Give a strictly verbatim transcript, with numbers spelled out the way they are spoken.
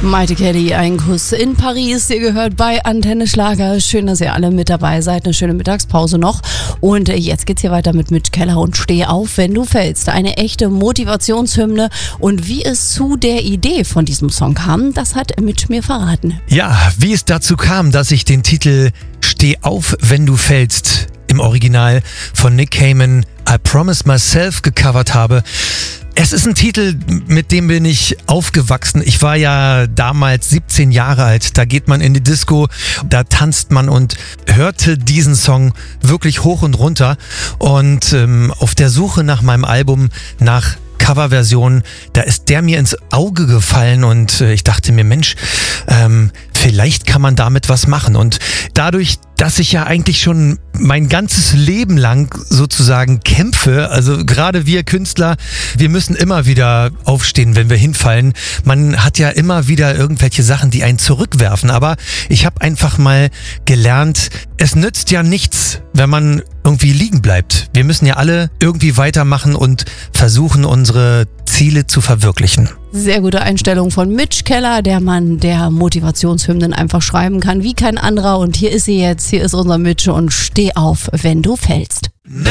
Maite Kelly, ein Kuss in Paris. Ihr gehört bei Antenne Schlager. Schön, dass ihr alle mit dabei seid. Eine schöne Mittagspause noch. Und jetzt geht's hier weiter mit Mitch Keller und Steh auf, wenn du fällst. Eine echte Motivationshymne. Und wie es zu der Idee von diesem Song kam, das hat Mitch mir verraten. Ja, wie es dazu kam, dass ich den Titel Steh auf, wenn du fällst im Original von Nick Cayman I Promise Myself gecovert habe. Es ist ein Titel, mit dem bin ich aufgewachsen. Ich war ja damals siebzehn Jahre alt. Da geht man in die Disco, da tanzt man und hörte diesen Song wirklich hoch und runter. Und ähm, auf der Suche nach meinem Album, nach Coverversion, da ist der mir ins Auge gefallen und äh, ich dachte mir, Mensch, ähm, vielleicht kann man damit was machen. Und dadurch, dass ich ja eigentlich schon mein ganzes Leben lang sozusagen kämpfe, also gerade wir Künstler, wir müssen immer wieder aufstehen, wenn wir hinfallen. Man hat ja immer wieder irgendwelche Sachen, die einen zurückwerfen, aber ich habe einfach mal gelernt, es nützt ja nichts, wenn man irgendwie liegen bleibt. Wir müssen ja alle irgendwie weitermachen und versuchen, unsere Ziele zu verwirklichen. Sehr gute Einstellung von Mitch Keller, der Mann, der Motivationshymnen einfach schreiben kann wie kein anderer. Und hier ist sie jetzt, hier ist unser Mitch und steh auf, wenn du fällst.